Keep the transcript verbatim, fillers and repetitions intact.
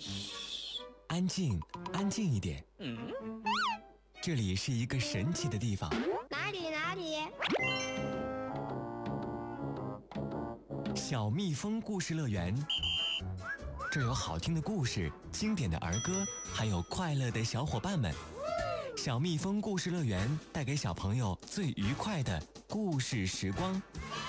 嘘，安静，安静一点。 嗯， 这里是一个神奇的地方。 哪里哪里？ 小蜜蜂故事乐园。这儿有好听的故事、经典的儿歌，还有快乐的小伙伴们。小蜜蜂故事乐园带给小朋友最愉快的故事时光。